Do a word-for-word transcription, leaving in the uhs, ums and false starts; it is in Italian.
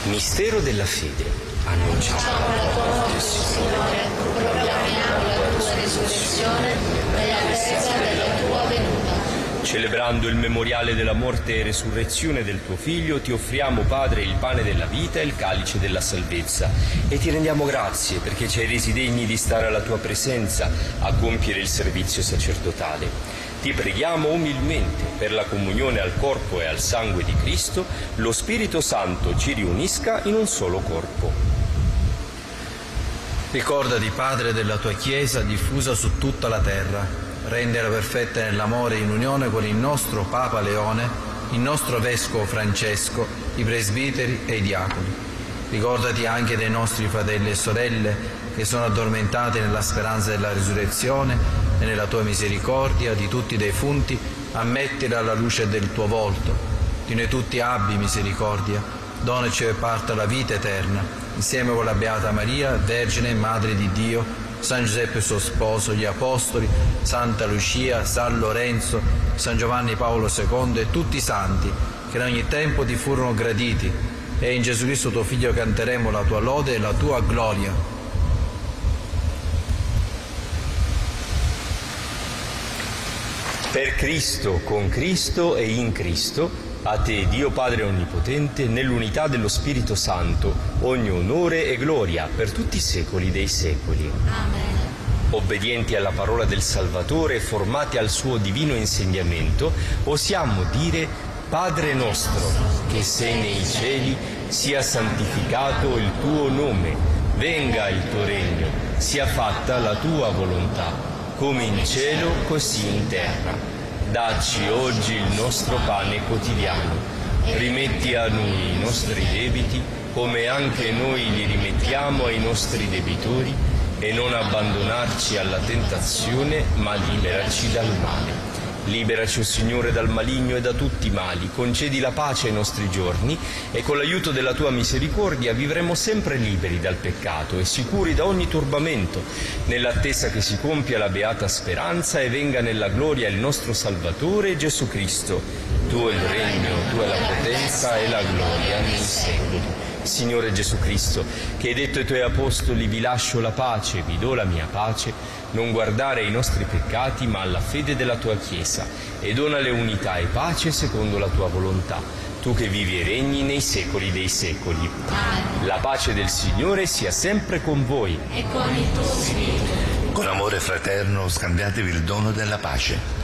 Mistero della fede. Annunciamo la tua morte, Signore, proclamiamo la tua risurrezione e l'attesa della tua venuta. Celebrando il memoriale della morte e resurrezione del tuo Figlio, ti offriamo, Padre, il pane della vita e il calice della salvezza. E ti rendiamo grazie perché ci hai resi degni di stare alla tua presenza a compiere il servizio sacerdotale. Ti preghiamo umilmente per la comunione al corpo e al sangue di Cristo, lo Spirito Santo ci riunisca in un solo corpo. Ricordati, Padre, della tua Chiesa diffusa su tutta la terra. Rendila perfetta nell'amore in unione con il nostro Papa Leone, il nostro Vescovo Francesco, i presbiteri e i diaconi. Ricordati anche dei nostri fratelli e sorelle che sono addormentati nella speranza della risurrezione e nella tua misericordia, di tutti i defunti, ammettili alla luce del tuo volto. Di noi tutti abbi misericordia, donaci e parta la vita eterna, insieme con la Beata Maria, Vergine e Madre di Dio, San Giuseppe suo sposo, gli Apostoli, Santa Lucia, San Lorenzo, San Giovanni Paolo secondo e tutti i santi, che in ogni tempo ti furono graditi, e in Gesù Cristo tuo Figlio canteremo la tua lode e la tua gloria. Per Cristo, con Cristo e in Cristo, a te, Dio Padre Onnipotente, nell'unità dello Spirito Santo, ogni onore e gloria per tutti i secoli dei secoli. Amen. Obbedienti alla parola del Salvatore e formati al suo divino insegnamento, osiamo dire: Padre nostro, che sei nei cieli, sia santificato il tuo nome, venga il tuo regno, sia fatta la tua volontà, come in cielo così in terra. Dacci oggi il nostro pane quotidiano. Rimetti a noi i nostri debiti, come anche noi li rimettiamo ai nostri debitori, e non abbandonarci alla tentazione, ma liberaci dal male. Liberaci, o Signore, dal maligno e da tutti i mali, concedi la pace ai nostri giorni e con l'aiuto della tua misericordia vivremo sempre liberi dal peccato e sicuri da ogni turbamento, nell'attesa che si compia la beata speranza e venga nella gloria il nostro Salvatore Gesù Cristo. Tuo è il regno, tua è la potenza e la gloria nei secoli. Signore Gesù Cristo, che hai detto ai tuoi apostoli: vi lascio la pace, vi do la mia pace, non guardare ai nostri peccati ma alla fede della tua Chiesa, e donale unità e pace secondo la tua volontà, tu che vivi e regni nei secoli dei secoli. Amen. La pace del Signore sia sempre con voi. E con il tuo spirito. Con amore fraterno scambiatevi il dono della pace.